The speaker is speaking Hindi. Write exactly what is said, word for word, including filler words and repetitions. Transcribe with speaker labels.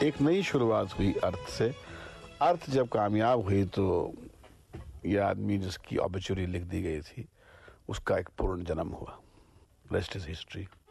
Speaker 1: एक नई शुरुआत हुई अर्थ से। अर्थ जब कामयाब हुई तो ये आदमी जिसकी ऑबिचुरी लिख दी गई थी उसका एक पूर्ण जन्म हुआ। Rest is history.